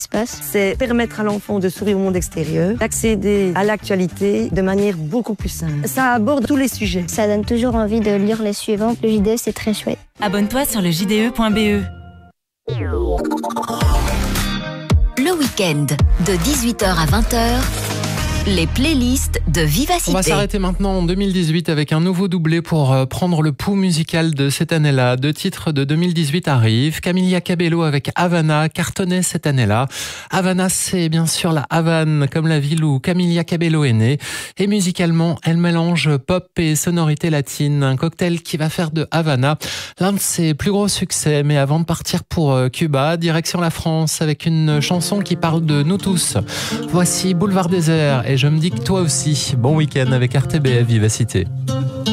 se passe. C'est permettre à l'enfant de s'ouvrir au monde extérieur, d'accéder à l'actualité de manière beaucoup plus simple. Ça aborde tous les sujets. Ça donne toujours envie de lire les suivants. Le JDE, c'est très chouette. Abonne-toi sur le jde.be. Le week-end, de 18h à 20h, les playlists de Vivacité. On va s'arrêter maintenant en 2018 avec un nouveau doublé pour prendre le pouls musical de cette année-là. 2 titres de 2018 arrivent. Camila Cabello avec Havana cartonnait cette année-là. Havana, c'est bien sûr la Havane, comme la ville où Camila Cabello est née. Et musicalement, elle mélange pop et sonorité latine. Un cocktail qui va faire de Havana l'un de ses plus gros succès. Mais avant de partir pour Cuba, direction la France avec une chanson qui parle de nous tous. Voici Boulevard Désert. Et je me dis que toi aussi, bon week-end avec RTBF Vivacité.